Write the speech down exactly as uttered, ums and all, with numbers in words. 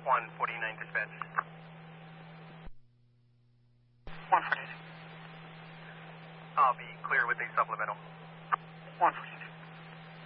one forty-nine dispatch. one forty-eight. I'll be clear with a supplemental. one forty-nine.